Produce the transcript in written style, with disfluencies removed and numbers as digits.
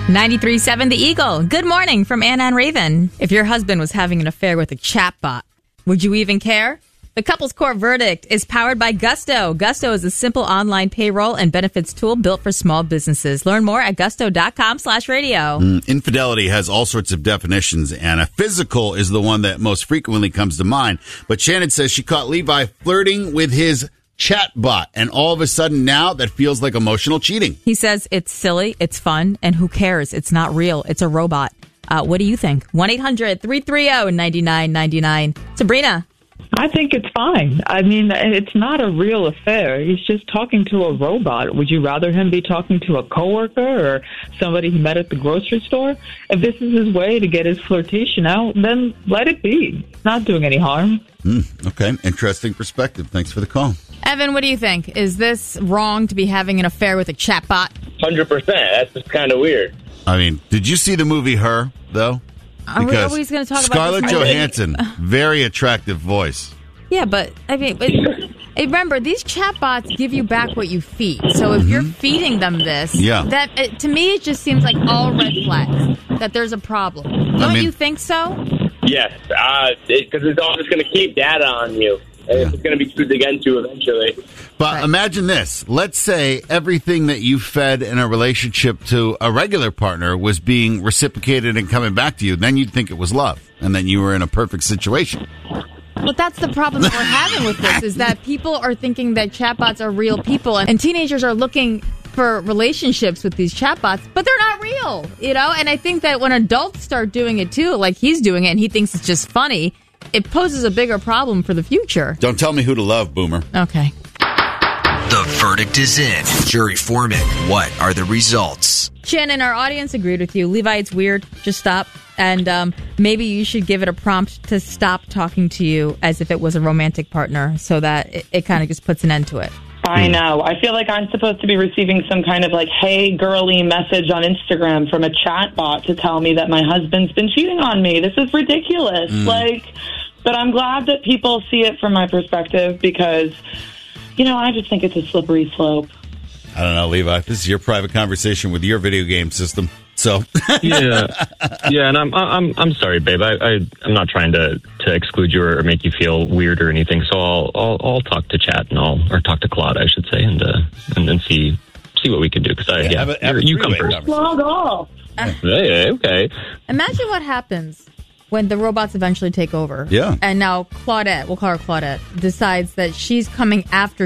93.7 The Eagle. Good morning from Anna and Raven. If your husband was having an affair with a chatbot, would you even care? The Couples Court verdict is powered by Gusto. Gusto is a simple online payroll and benefits tool built for small businesses. Learn more at gusto.com/radio. Infidelity has all sorts of definitions, Anna. Physical is the one that most frequently comes to mind. But Shannon says she caught Levi flirting with his chatbot, and all of a sudden now that feels like emotional cheating. He says it's silly, it's fun, and who cares? It's not real. It's a robot. What do you think? 1-800-330-9999. Sabrina. I think it's fine. I mean, it's not a real affair. He's just talking to a robot. Would you rather him be talking to a coworker or somebody he met at the grocery store? If this is his way to get his flirtation out, then let it be. It's not doing any harm. Okay, interesting perspective. Thanks for the call. Evan, what do you think? Is this wrong to be having an affair with a chatbot? 100%. That's just kind of weird. I mean, did you see the movie Her, though? Are we always going to talk about Scarlett Johansson, very attractive voice. Yeah, but I mean, remember, these chatbots give you back what you feed. So if you're feeding them this, that to me, it just seems like all red flags, that there's a problem. Don't you think so? Yes, because it's all just going to keep data on you. It's going to be used against you eventually. But imagine this. Let's say everything that you fed in a relationship to a regular partner was being reciprocated and coming back to you. Then you'd think it was love, and then you were in a perfect situation. But that's the problem that we're having with this, is that people are thinking that chatbots are real people, and teenagers are looking for relationships with these chatbots, but they're not real, And I think that when adults start doing it too, like he's doing it, and he thinks it's just funny, it poses a bigger problem for the future. Don't tell me who to love, Boomer. Okay. The verdict is in. Jury Foreman, what are the results? Shannon, our audience agreed with you. Levi, it's weird. Just stop. And maybe you should give it a prompt to stop talking to you as if it was a romantic partner, so that it kind of just puts an end to it. I know. I feel like I'm supposed to be receiving some kind of hey girly message on Instagram from a chat bot to tell me that my husband's been cheating on me. This is ridiculous. But I'm glad that people see it from my perspective because, I just think it's a slippery slope. I don't know, Levi. This is your private conversation with your video game system. So yeah, and I'm sorry, babe. I'm not trying to exclude you or make you feel weird or anything. So I'll talk to Chat or talk to Claude, I should say, and then see what we can do. Because you come first. Log off. Hey, okay. Imagine what happens when the robots eventually take over. Yeah. And now Claudette, we'll call her Claudette, decides that she's coming after